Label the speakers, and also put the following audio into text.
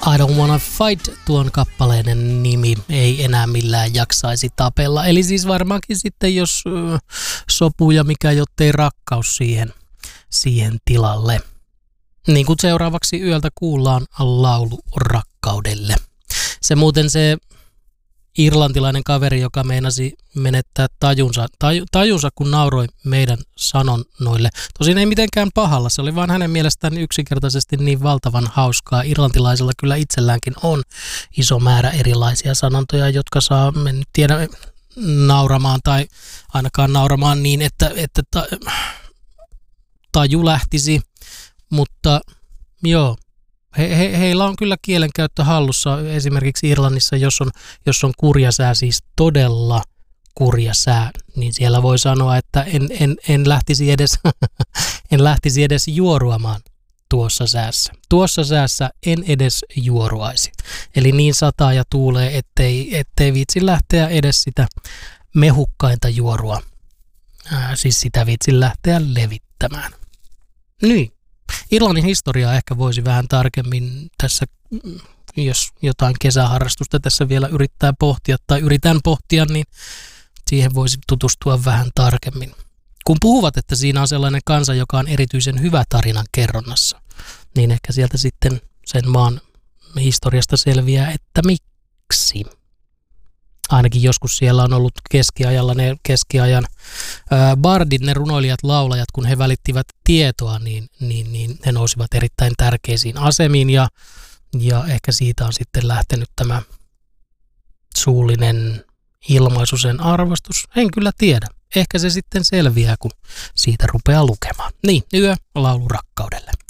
Speaker 1: I don't wanna fight, tuon kappaleiden nimi, ei enää millään jaksaisi tapella. Eli siis varmaankin sitten, jos sopuu ja mikä jottei rakkaus siihen tilalle. Niin kuin seuraavaksi yöltä kuullaan laulu rakkaudelle. Se irlantilainen kaveri, joka meinasi menettää tajunsa, kun nauroi meidän sanonnoille. Tosin ei mitenkään pahalla, se oli vaan hänen mielestään yksinkertaisesti niin valtavan hauskaa. Irlantilaisilla kyllä itselläänkin on iso määrä erilaisia sanontoja, jotka saa, en tiedä, nauramaan tai ainakaan nauramaan niin, että taju lähtisi, mutta joo. Heillä on kyllä kielenkäyttö hallussa. Esimerkiksi Irlannissa, jos on kurja sää, siis todella kurja sää, niin siellä voi sanoa, että en lähtisi edes juoruamaan tuossa säässä. Tuossa säässä en edes juoruaisi. Eli niin sataa ja tuulee, ettei viitsi lähteä edes sitä mehukkainta juorua. Siis sitä viitsi lähteä levittämään. Niin. Irlannin historiaa ehkä voisi vähän tarkemmin tässä, jos jotain kesäharrastusta tässä vielä yritän pohtia, niin siihen voisi tutustua vähän tarkemmin. Kun puhuvat, että siinä on sellainen kansa, joka on erityisen hyvä tarinan kerronnassa, niin ehkä sieltä sitten sen maan historiasta selviää, että miksi. Ainakin joskus siellä on ollut keskiajalla ne keskiajan bardit, ne runoilijat, laulajat, kun he välittivät tietoa, niin he nousivat erittäin tärkeisiin asemiin ja ehkä siitä on sitten lähtenyt tämä suullinen ilmaisu, sen arvostus. En kyllä tiedä. Ehkä se sitten selviää, kun siitä rupeaa lukemaan. Niin, laulu rakkaudelle.